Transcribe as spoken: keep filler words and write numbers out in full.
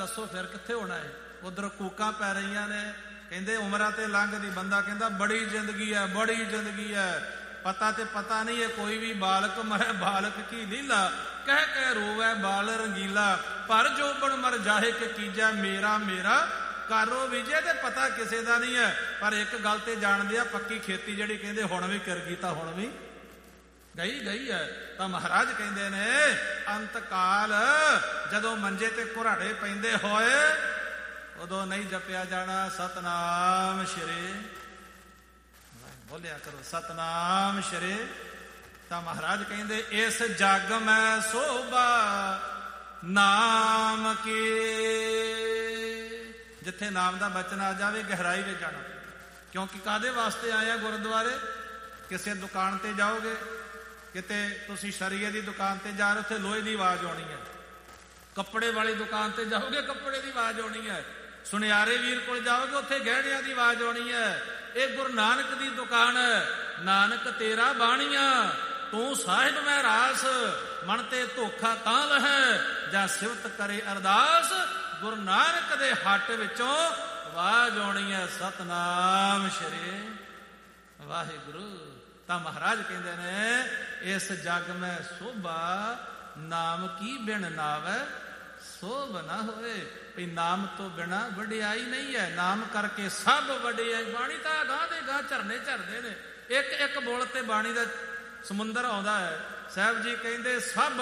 ਦੱਸੋ ਫਿਰ ਕਿੱਥੇ ਹੋਣਾ ਹੈ। ਉਧਰ ਕੂਕਾਂ ਪੈ ਰਹੀਆਂ ਨੇ, ਕਹਿੰਦੇ ਉਮਰਾਂ ਤੇ ਲੰਘਦੀ, ਬੰਦਾ ਕਹਿੰਦਾ ਬੜੀ ਜ਼ਿੰਦਗੀ ਹੈ, ਬੜੀ ਜ਼ਿੰਦਗੀ ਹੈ। ਪਤਾ ਤੇ ਪਤਾ ਨਹੀਂ ਹੈ, ਕੋਈ ਵੀ ਬਾਲਕ ਮਰੇ ਬਾਲਕ ਕੀ ਲੀਲਾ, ਕਹਿ ਕਹਿ ਰੋਵੈ ਬਾਲ ਰੰਗੀਲਾ, ਪਰ ਜੋਬਨ ਮਰ ਜਾਹੇ ਕਿ ਕੀਜੈ ਮੇਰਾ ਮੇਰਾ ਕਾਰੋ ਵਿਜੇ। ਤੇ ਪਤਾ ਕਿਸੇ ਦਾ ਨਹੀਂ ਹੈ, ਪਰ ਇੱਕ ਗੱਲ ਤੇ ਜਾਣਦੇ ਆ, ਪੱਕੀ ਖੇਤੀ ਜਿਹੜੀ ਕਹਿੰਦੇ ਹੁਣ ਵੀ ਕਰ ਗਈ ਤਾਂ ਹੁਣ ਵੀ ਗਈ ਗਈ ਹੈ। ਤਾਂ ਮਹਾਰਾਜ ਕਹਿੰਦੇ ਨੇ ਅੰਤ ਕਾਲ ਜਦੋਂ ਮੰਜੇ ਤੇ ਘੁਰਾੜੇ ਪੈਂਦੇ ਹੋਏ, ਉਦੋਂ ਨਹੀਂ ਜਪਿਆ ਜਾਣਾ ਸਤਨਾਮ ਸ਼੍ਰੀ, ਬੋਲਿਆ ਕਰੋ ਸਤਨਾਮ ਸ਼੍ਰੀ। ਤਾਂ ਮਹਾਰਾਜ ਕਹਿੰਦੇ ਇਸ ਜਗ ਮੈਂ ਸੋਭਾ ਨਾਮ ਕੀ, ਜਿੱਥੇ ਨਾਮ ਦਾ ਬਚਨ ਆ ਜਾਵੇ ਗਹਿਰਾਈ ਵਿੱਚ ਜਾਣਾ। ਕਿਉਂਕਿ ਕਾਹਦੇ ਵਾਸਤੇ ਆਇਆ ਗੁਰਦੁਆਰੇ? ਕਿਸੇ ਦੁਕਾਨ ਤੇ ਜਾਓਗੇ, ਕਿਤੇ ਤੁਸੀਂ ਸ਼ਰੀਏ ਦੀ ਦੁਕਾਨ ਤੇ ਜਾ ਰਹੇ, ਉੱਥੇ ਲੋਹੇ ਦੀ ਆਵਾਜ਼ ਆਉਣੀ ਹੈ। ਕੱਪੜੇ ਵਾਲੀ ਦੁਕਾਨ ਤੇ ਜਾਓਗੇ, ਕੱਪੜੇ ਦੀ ਆਵਾਜ਼ ਆਉਣੀ ਹੈ। ਸੁਨਿਆਰੇ ਵੀਰ ਕੋਲ ਜਾਓਗੇ, ਉੱਥੇ ਗਹਿਣਿਆਂ ਦੀ ਆਵਾਜ਼ ਆਉਣੀ ਹੈ। ਇਹ ਗੁਰੂ ਨਾਨਕ ਦੀ ਦੁਕਾਨ ਹੈ। ਨਾਨਕ ਤੇਰਾ ਬਾਣੀਆਂ ਤੂੰ ਸਾਹਿਬ ਮੈਂ ਰਾਸ, ਮਨ ਤੇ ਧੋਖਾ ਤਾਂ ਲਹੈ ਜਾਂ ਸਿਵਤ ਕਰੇ ਅਰਦਾਸ। ਗੁਰੂ ਨਾਨਕ ਦੇ ਹੱਟ ਵਿੱਚੋਂ ਆਵਾਜ਼ ਆਉਣੀ ਹੈ ਸਤਨਾਮ ਸ਼੍ਰੀ ਵਾਹਿਗੁਰੂ। ਤਾਂ ਮਹਾਰਾਜ ਕਹਿੰਦੇ ਨੇ ਇਸ ਜਗ ਮੈਂ ਸੋਭਾ ਨਾਮ ਕੀ ਬਿਨ ਨਾਵੈ ਸੋਭ ਨਾ ਹੋਏ। ਵੀ ਨਾਮ ਤੋਂ ਬਿਨਾ ਵਡਿਆਈ ਨਹੀਂ ਹੈ, ਨਾਮ ਕਰਕੇ ਸਭ ਵਡਿਆਈ। ਬਾਣੀ ਤਾਂ ਗਾਂ ਦੇ ਗਾਂ ਝਰਨੇ ਝਰਦੇ ਨੇ, ਇੱਕ ਇੱਕ ਬੋਲ ਤੇ ਬਾਣੀ ਦਾ ਸਮੁੰਦਰ ਆਉਂਦਾ ਹੈ। ਸਾਹਿਬ ਜੀ ਕਹਿੰਦੇ ਸਭ